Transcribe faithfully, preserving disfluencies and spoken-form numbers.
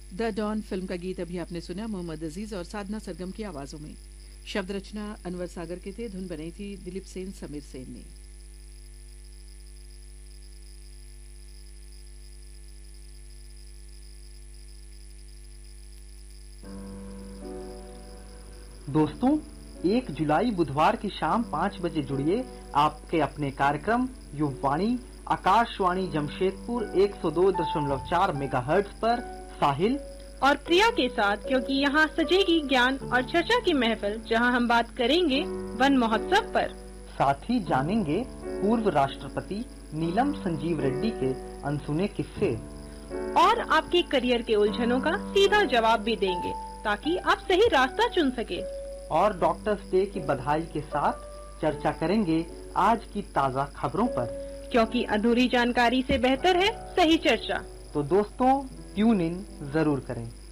The don film का गीत अभी आपने सुना मोहम्मद अजीज और साधना सरगम की आवाजों में। शब्द रचना अनवर सागर के थे, धुन बनाई थी दिलीप सेन समीर सेन ने। दोस्तों, एक जुलाई बुधवार की शाम पाँच बजे जुड़िए आपके अपने कार्यक्रम युववाणी आकाशवाणी जमशेदपुर एक सौ दो दशमलव चार मेगाहर्ट्ज पर साहिल और प्रिया के साथ, क्योंकि यहाँ सजेगी ज्ञान और चर्चा की महफिल, जहाँ हम बात करेंगे वन महोत्सव पर। साथ ही जानेंगे पूर्व राष्ट्रपति नीलम संजीव रेड्डी के अनसुने किस्से और आपके करियर के उलझनों का सीधा जवाब भी देंगे, ताकि आप सही रास्ता चुन सके। और डॉक्टर्स डे की बधाई के साथ चर्चा करेंगे आज की ताज़ा खबरों पर, क्योंकि अधूरी जानकारी से बेहतर है सही चर्चा। तो दोस्तों, ट्यून इन जरूर करें।